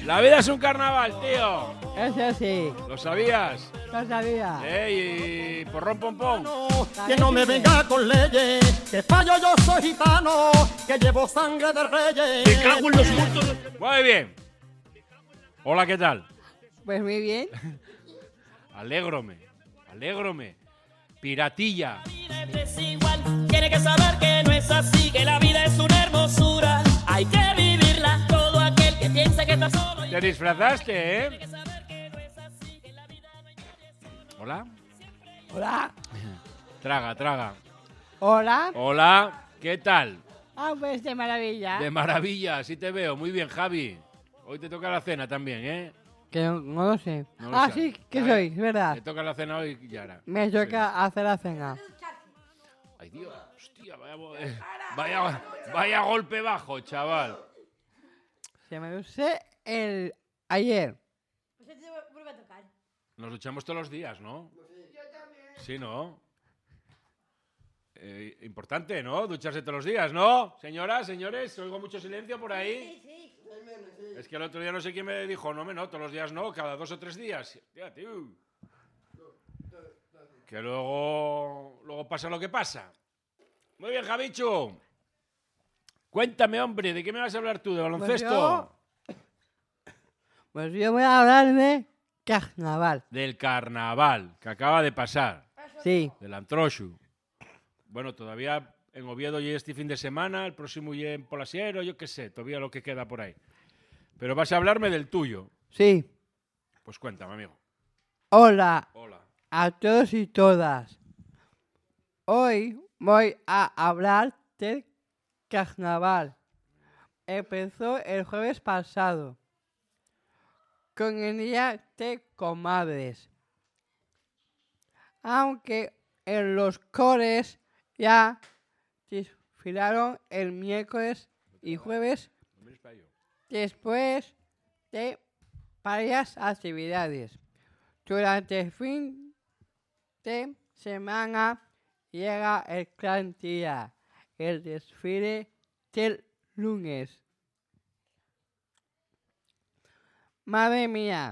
La vida es un carnaval, tío. Eso sí, ¿Lo sabías? lo sabía. Y porrón pompón. Que no me venga con leyes, que fallo yo soy gitano, que llevo sangre de reyes. Me cago en los muertos. Muy bien. Hola, ¿qué tal? Pues muy bien. Alégrome. Piratilla. Tiene que saber que no es así, que la vida es una hermosura. Hay que vivirla, todo aquel que piensa que está solo. Te disfrazaste, ¿eh? Hola. Hola. Traga. Hola. Hola, ¿qué tal? Ah, pues de maravilla. De maravilla, sí te veo. Muy bien, Javi. Hoy te toca la cena también, ¿eh? Que no lo sé. No lo Ah, sabes. sí, que Ah, soy, es verdad. Te toca la cena hoy, Yara. Me toca hacer la cena. Ay, Dios, hostia, vaya golpe bajo, chaval. Se me usé el ayer. Nos duchamos todos los días, ¿no? Yo también. Sí, ¿no? Importante, ¿no? Ducharse todos los días, ¿no? Señoras, señores, oigo mucho silencio por ahí. Sí. Es que el otro día no sé quién me dijo, no, todos los días no, cada 2 o 3 días. Tía, tío. Que luego pasa lo que pasa. Muy bien, Javichu. Cuéntame, hombre, ¿de qué me vas a hablar tú? ¿De baloncesto? Pues yo voy a hablar de carnaval. Del carnaval, que acaba de pasar. Sí. Del Antroshu. Bueno, todavía en Oviedo y este fin de semana, el próximo y en Polasiero, yo qué sé, todavía lo que queda por ahí. Pero vas a hablarme del tuyo. Sí. Pues cuéntame, amigo. Hola Hola. a todos y todas. Hoy voy a hablar del carnaval. Empezó el jueves pasado con el Día de Comadres. Aunque en los coles ya desfilaron el miércoles y jueves después de varias actividades. Durante el fin de semana llega el gran día, el desfile del lunes. Madre mía,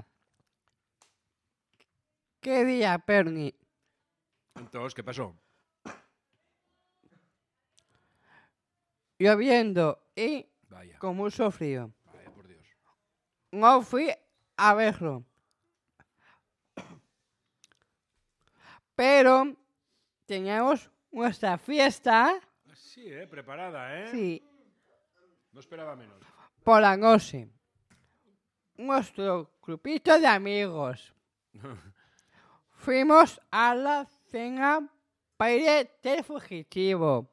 qué día, Perni. Entonces, ¿qué pasó? Lloviendo y Vaya. con mucho frío. Vaya, por Dios. No fui a verlo. Pero teníamos nuestra fiesta. Sí, preparada, ¿eh? Sí. No esperaba menos. Por la noche. Nuestro grupito de amigos. Fuimos a la cena baile del fugitivo.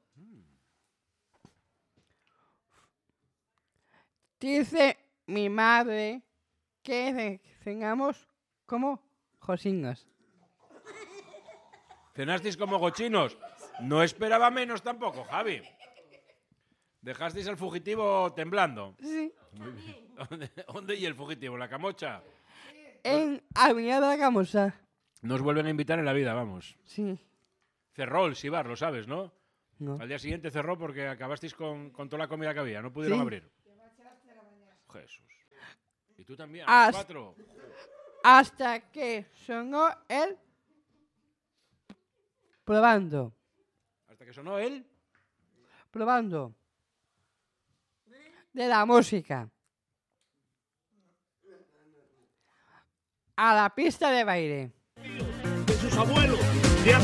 Dice mi madre que cenamos como cocinas. ¿Cenasteis como gochinos? No esperaba menos tampoco, Javi. ¿Dejasteis al fugitivo temblando? Sí. Muy bien. ¿Dónde y el fugitivo? ¿En la Camocha? En Avenida de la Camosa. Nos vuelven a invitar en la vida, vamos. Sí. Cerró el Sibar, lo sabes, ¿no? No. Al día siguiente cerró porque acabasteis con toda la comida que había. No pudieron Sí. abrir. Jesús. ¿Y tú también? ¿A las 4? Hasta que sonó el probando. ¿Hasta que sonó él? Probando. De la música. A la pista de baile. De sus abuelos. De